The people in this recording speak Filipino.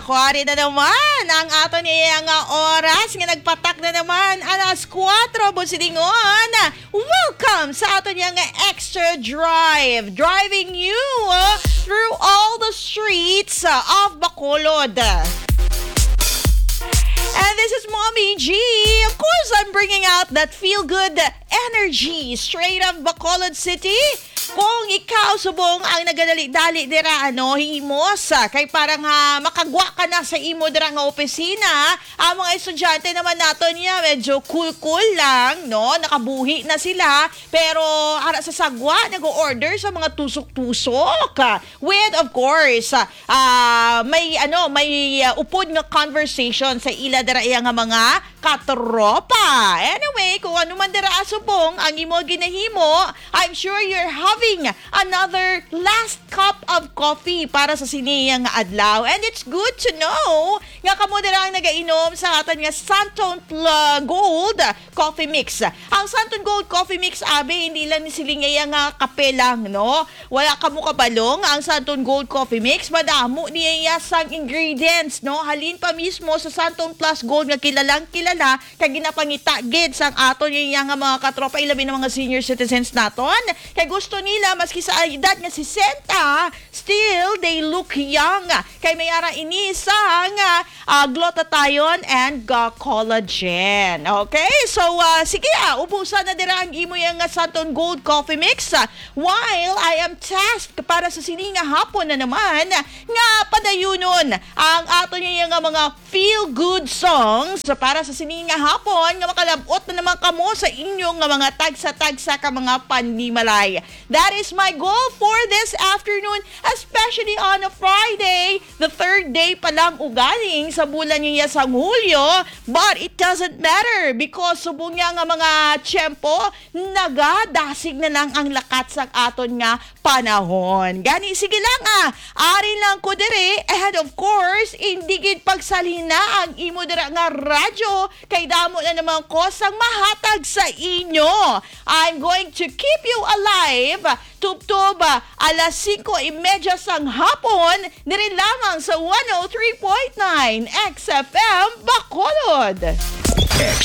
Nakuha na naman ang ato niya nga oras nga nagpatak na naman alas 4 busilingon. Welcome sa ato niya nga Extra Drive, driving you through all the streets of Bacolod. And this is Mommy G. Of course, I'm bringing out that feel-good energy straight of Bacolod City. Kung ikaw subong ang nagadali-dali dira himos kay parang makagwa ka na sa imo dira nga opisina, ang mga estudyante naman nato niya medyo cool lang, no? Nakabuhi na sila pero ara sa sagwa nag-order sa mga tusok-tusok. With of course, may upod nga conversation sa ila dira nga mga katropa. Anyway, kung ano man dira subong ang imo ginahimo, I'm sure you're having another last cup of coffee para sa siniyang adlaw. And it's good to know nga kamo dira ang nagainom sa atan nga Santon Gold Coffee Mix. Ang Santon Gold Coffee Mix abi hindi lang ni silingay nga kape lang, no? Wala kamo kabalong ang Santon Gold Coffee Mix, madamo niya sang ingredients, no? Halin pa mismo sa Santon Plus Gold nga kilalang kilala kay ginapangita gid sang ato niya nga mga katropa ilabi ng mga senior citizens naton. Kay gusto nila maski sa edad nga 60, still they look young. Kay may ara ini sang glutathione and collagen. Okay? So sige, ubusan na dira ang imo yang Santon Gold Coffee Mix while I am tasked para sa sininga hapon na naman nga padayunon ang ato niya nga mga feel good songs para sa sininga hapon nga makalabot na naman kamo sa inyong nga mga tagsa-tagsa ka mga panimalay. That is my goal for this afternoon, especially on a Friday, the third day pa lang ugaling sa bulan niya sa Hulyo. But it doesn't matter because subong niya nga mga tiyempo, nagadasig na lang ang lakat sa aton nga panahon. Gani, sige lang ari lang ko dire, and of course, indigid pagsalina ang imo dira nga radyo, kay damo na naman ko sang mahatag sa inyo. I'm going to keep you alive tubtob alas 5:30 sang hapon diri lamang sa 103.9 XFM Bacolod.